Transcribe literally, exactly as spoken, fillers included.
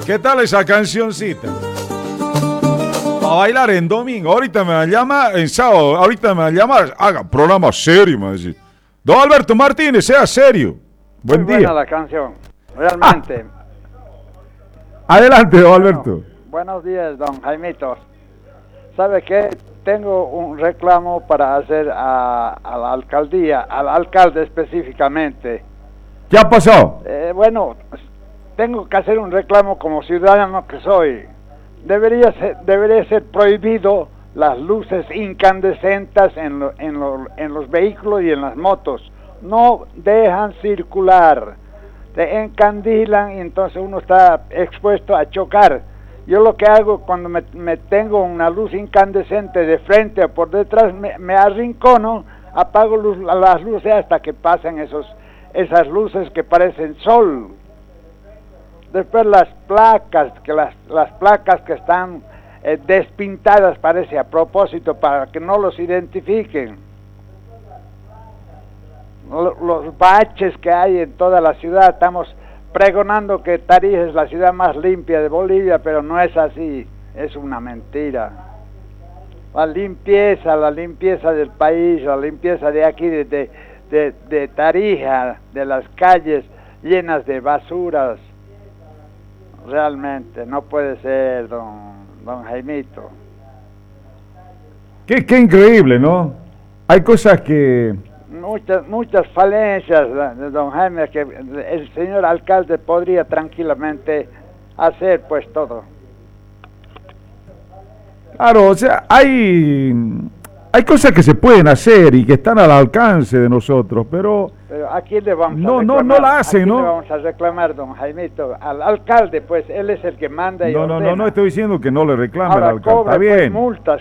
¿Qué tal esa cancioncita? A bailar en domingo. Ahorita me va a llamar, en sábado, ahorita me va a llamar. Haga programa serio, me va a decir. Don Alberto Martínez, sea serio. Buen Muy día. buena la canción, realmente. Ah, adelante, don Alberto. Bueno, buenos días, don Jaimito. ¿Sabe qué? Tengo un reclamo para hacer a, a la alcaldía, al alcalde específicamente. ¿Qué ha pasado? Eh, bueno, tengo que hacer un reclamo como ciudadano que soy. Debería ser, debería ser prohibido las luces incandescentes en, lo, en, lo, en los vehículos y en las motos. No dejan circular, te encandilan y entonces uno está expuesto a chocar. Yo lo que hago cuando me, me tengo una luz incandescente de frente o por detrás, me, me arrincono, apago luz, las luces hasta que pasen esos, esas luces que parecen sol. Después las placas, que las, las placas que están eh, despintadas parece a propósito para que no los identifiquen. Los, los baches que hay en toda la ciudad, estamos pregonando que Tarija es la ciudad más limpia de Bolivia, pero no es así, es una mentira. La limpieza, la limpieza del país, la limpieza de aquí, de, de, de, de Tarija, de las calles llenas de basuras, realmente no puede ser, don, don Jaimito. Qué, qué increíble, ¿no? Hay cosas que... Muchas, muchas falencias, de don Jaime, que el señor alcalde podría tranquilamente hacer pues todo. Claro, o sea, hay, hay cosas que se pueden hacer y que están al alcance de nosotros, pero... Pero aquí le vamos no, a reclamar. No, no la hacen, aquí ¿no? le vamos a reclamar, don Jaimito, al alcalde, pues él es el que manda y No, no, ordena. no, no estoy diciendo que no le reclame Ahora al alcalde, cobra, está bien. pues, multas,